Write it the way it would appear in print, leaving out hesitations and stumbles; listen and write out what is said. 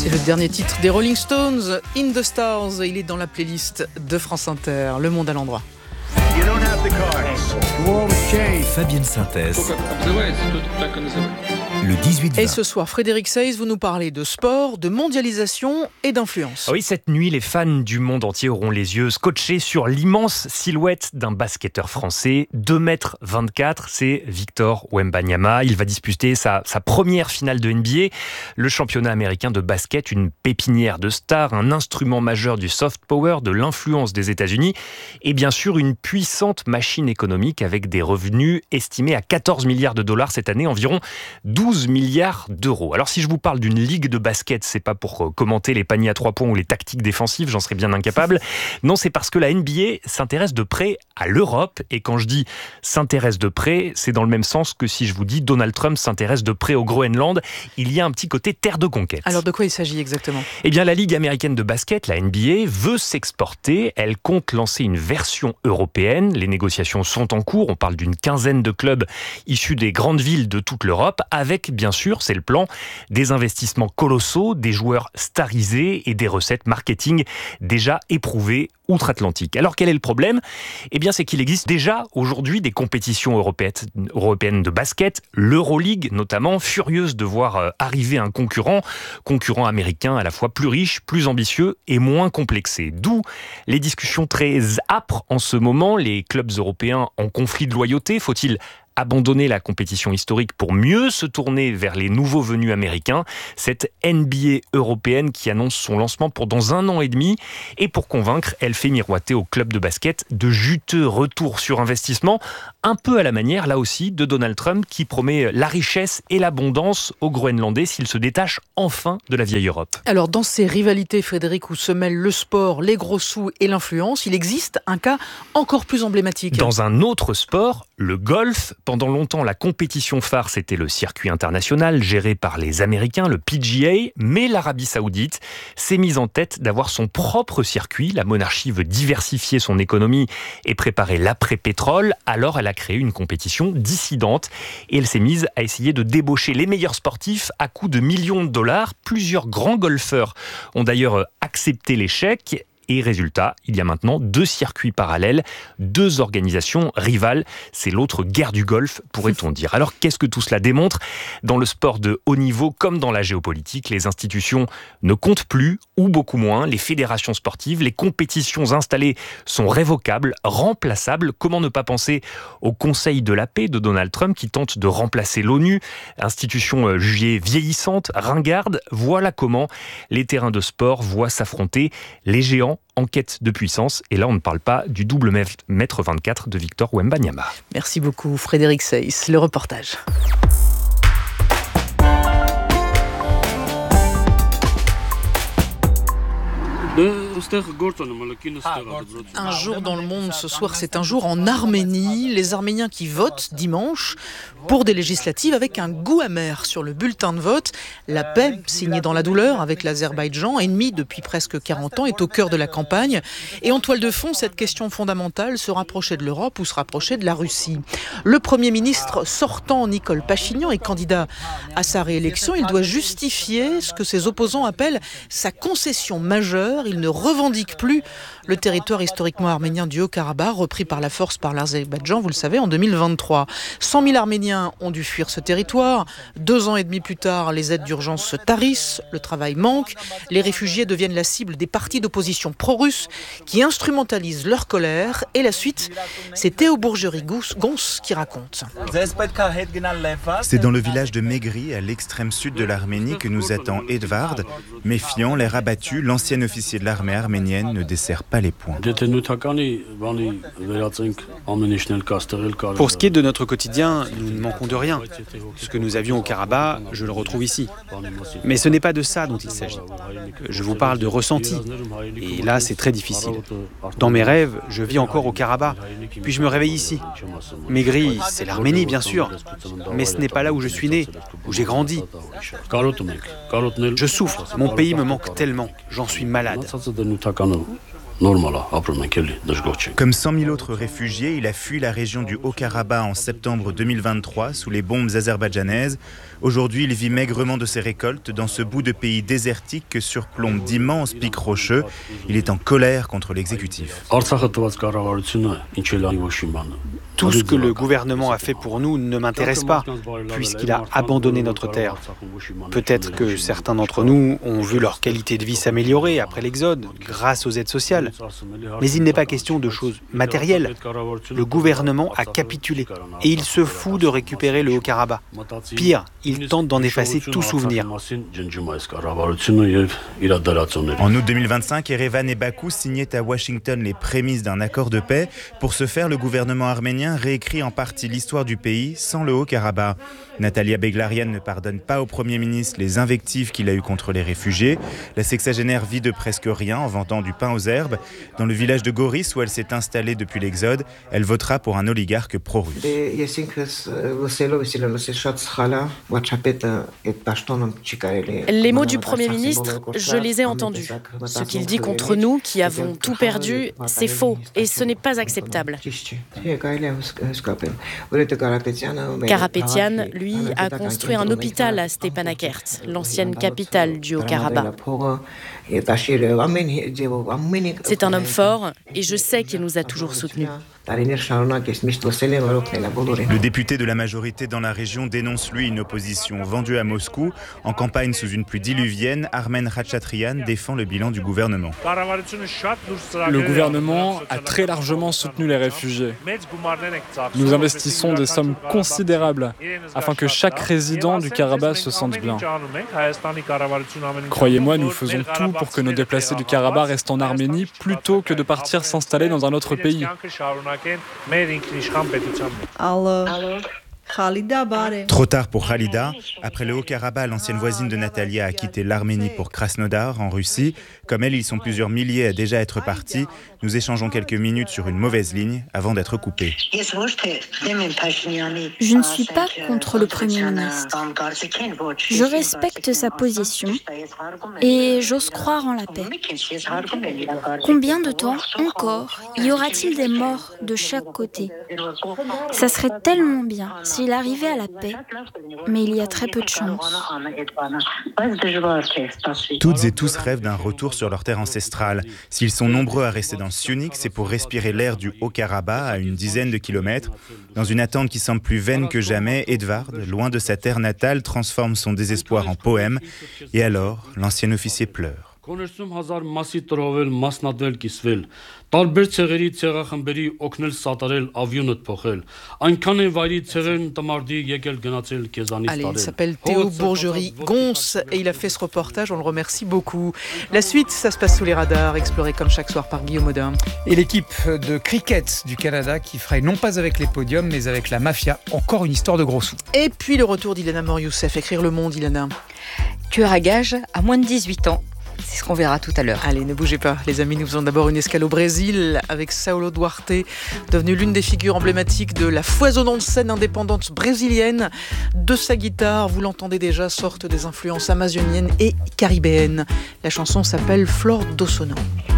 C'est le dernier titre des Rolling Stones, In the Stars. Il est dans la playlist de France Inter, Le Monde à l'endroit. Fabienne Synthèse. Le 18-20. Et ce soir, Frédéric Seyss, vous nous parlez de sport, de mondialisation et d'influence. Oui, cette nuit, les fans du monde entier auront les yeux scotchés sur l'immense silhouette d'un basketteur français, 2,24 m, c'est Victor Wembanyama. Il va disputer sa première finale de NBA, le championnat américain de basket, une pépinière de stars, un instrument majeur du soft power, de l'influence des États-Unis et bien sûr une puissante machine économique avec des revenus estimés à 14 milliards de dollars cette année, environ 12 milliards d'euros. Alors si je vous parle d'une ligue de basket, c'est pas pour commenter les paniers à 3 points ou les tactiques défensives, j'en serais bien incapable. Non, c'est parce que la NBA s'intéresse de près à l'Europe. Et quand je dis s'intéresse de près, c'est dans le même sens que si je vous dis Donald Trump s'intéresse de près au Groenland. Il y a un petit côté terre de conquête. Alors de quoi il s'agit exactement ? Eh bien la Ligue américaine de basket, la NBA, veut s'exporter. Elle compte lancer une version européenne. Les négociations sont en cours. On parle d'une quinzaine de clubs issus des grandes villes de toute l'Europe, avec bien sûr, c'est le plan, des investissements colossaux, des joueurs starisés et des recettes marketing déjà éprouvées outre-Atlantique. Alors quel est le problème ? Eh bien c'est qu'il existe déjà aujourd'hui des compétitions européennes de basket, l'Euroleague notamment, furieuse de voir arriver un concurrent américain à la fois plus riche, plus ambitieux et moins complexé. D'où les discussions très âpres en ce moment, les clubs européens en conflit de loyauté. Faut-il abandonner la compétition historique pour mieux se tourner vers les nouveaux venus américains, cette NBA européenne qui annonce son lancement pour dans 1 an et demi, et pour convaincre, elle fait miroiter au club de basket de juteux retours sur investissement, un peu à la manière, là aussi, de Donald Trump qui promet la richesse et l'abondance aux Groenlandais s'ils se détachent enfin de la vieille Europe. Alors dans ces rivalités, Frédéric, où se mêlent le sport, les gros sous et l'influence, il existe un cas encore plus emblématique. Dans un autre sport, le golf. Pendant longtemps, la compétition phare, c'était le circuit international géré par les Américains, le PGA, mais l'Arabie Saoudite s'est mise en tête d'avoir son propre circuit. La monarchie veut diversifier son économie et préparer l'après-pétrole. Alors, elle a créé une compétition dissidente et elle s'est mise à essayer de débaucher les meilleurs sportifs à coût de millions de dollars. Plusieurs grands golfeurs ont d'ailleurs accepté l'échec. Et résultat, il y a maintenant 2 circuits parallèles, 2 organisations rivales. C'est l'autre guerre du golf, pourrait-on dire. Alors, qu'est-ce que tout cela démontre ? Dans le sport de haut niveau, comme dans la géopolitique, les institutions ne comptent plus, ou beaucoup moins. Les fédérations sportives, les compétitions installées sont révocables, remplaçables. Comment ne pas penser au Conseil de la paix de Donald Trump qui tente de remplacer l'ONU, institution jugée vieillissante, ringarde. Voilà comment les terrains de sport voient s'affronter les géants en quête de puissance. Et là, on ne parle pas du double mètre 24 de Victor Wembanyama. Merci beaucoup, Frédéric Seyss. Le reportage. Un jour dans le monde, ce soir, c'est un jour en Arménie. Les Arméniens qui votent dimanche pour des législatives avec un goût amer sur le bulletin de vote. La paix, signée dans la douleur avec l'Azerbaïdjan, ennemi depuis presque 40 ans, est au cœur de la campagne. Et en toile de fond, cette question fondamentale, se rapprocher de l'Europe ou se rapprocher de la Russie. Le Premier ministre sortant, Nicole Pachinian, est candidat à sa réélection. Il doit justifier ce que ses opposants appellent sa concession majeure. Il ne revendique plus le territoire historiquement arménien du Haut-Karabakh, repris par la force par l'Azerbaïdjan, vous le savez, en 2023. 100 000 Arméniens ont dû fuir ce territoire. 2 ans et demi plus tard, les aides d'urgence se tarissent, le travail manque. Les réfugiés deviennent la cible des partis d'opposition pro-russes qui instrumentalisent leur colère. Et la suite, c'est Théo Bourgerie-Gons qui raconte. C'est dans le village de Megri, à l'extrême sud de l'Arménie, que nous attend Edvard. Méfiant, l'air abattu, l'ancien officier de l'armée arménienne ne desserre pas les poings. Pour ce qui est de notre quotidien, nous ne manquons de rien. Ce que nous avions au Karabakh, je le retrouve ici. Mais ce n'est pas de ça dont il s'agit. Je vous parle de ressenti. Et là, c'est très difficile. Dans mes rêves, je vis encore au Karabakh. Puis je me réveille ici. Megri, c'est l'Arménie, bien sûr. Mais ce n'est pas là où je suis né, où j'ai grandi. Je souffre. Mon pays me manque tellement. J'en suis malade. Comme 100 000 autres réfugiés, il a fui la région du Haut-Karabakh en septembre 2023 sous les bombes azerbaïdjanaises. Aujourd'hui, il vit maigrement de ses récoltes dans ce bout de pays désertique que surplombent d'immenses pics rocheux. Il est en colère contre l'exécutif. Tout ce que le gouvernement a fait pour nous ne m'intéresse pas, puisqu'il a abandonné notre terre. Peut-être que certains d'entre nous ont vu leur qualité de vie s'améliorer après l'exode, grâce aux aides sociales. Mais il n'est pas question de choses matérielles. Le gouvernement a capitulé et il se fout de récupérer le Haut-Karabakh. Pire, il tente d'en effacer tout souvenir. En août 2025, Erevan et Bakou signaient à Washington les prémices d'un accord de paix. Pour ce faire, le gouvernement arménien réécrit en partie l'histoire du pays sans le Haut-Karabakh. Natalia Beglarian ne pardonne pas au Premier ministre les invectives qu'il a eues contre les réfugiés. La sexagénaire vit de presque rien en vendant du pain aux herbes. Dans le village de Goris, où elle s'est installée depuis l'exode, elle votera pour un oligarque pro-russe. Les mots du Premier ministre, je les ai entendus. Ce qu'il dit contre nous, qui avons tout perdu, c'est faux et ce n'est pas acceptable. Karapetyan, lui, a construit un hôpital à Stepanakert, l'ancienne capitale du Haut-Karabakh. C'est un homme fort et je sais qu'il nous a toujours soutenus. Le député de la majorité dans la région dénonce lui une opposition vendue à Moscou. En campagne sous une pluie diluvienne, Armen Khachatryan défend le bilan du gouvernement. Le gouvernement a très largement soutenu les réfugiés. Nous investissons des sommes considérables afin que chaque résident du Karabakh se sente bien. Croyez-moi, nous faisons tout pour que nos déplacés du Karabakh restent en Arménie plutôt que de partir s'installer dans un autre pays. Trop tard pour Khalida. Après le Haut-Karabakh, l'ancienne voisine de Natalia a quitté l'Arménie pour Krasnodar, en Russie. Comme elle, ils sont plusieurs milliers à déjà être partis. Nous échangeons quelques minutes sur une mauvaise ligne avant d'être coupés. Je ne suis pas contre le Premier ministre. Je respecte sa position et j'ose croire en la paix. Combien de temps encore y aura-t-il des morts de chaque côté? Ça serait tellement bien s'il arrivait à la paix, mais il y a très peu de chance. Toutes et tous rêvent d'un retour sur leur terre ancestrale. S'ils sont nombreux à rester dans Syunik, c'est pour respirer l'air du Haut-Karabakh à une dizaine de kilomètres. Dans une attente qui semble plus vaine que jamais, Edvard, loin de sa terre natale, transforme son désespoir en poème. Et alors, l'ancien officier pleure. Տարբեր ցեղերի ցեղախմբերի օգնել սատարել ավյունդ փոխել այնքան են վայրի ցեղերն տմարդի եկել գնացել քեզանից տարել. Il s'appelle Théo Bourgerie-Gons et il a fait ce reportage, on le remercie beaucoup. La suite, ça se passe sous les radars, exploré comme chaque soir par Guillaume Audin. Et l'équipe de cricket du Canada qui fraye non pas avec les podiums mais avec la mafia, encore une histoire de gros sous. Et puis le retour d'Ilana Mor-Youssef, écrire Le Monde, Ilana. Tueur à gages à moins de 18 ans. C'est ce qu'on verra tout à l'heure. Allez, ne bougez pas, les amis. Nous faisons d'abord une escale au Brésil avec Saulo Duarte, devenu l'une des figures emblématiques de la foisonnante scène indépendante brésilienne. De sa guitare, vous l'entendez déjà, sortent des influences amazoniennes et caribéennes. La chanson s'appelle Flor do Sono.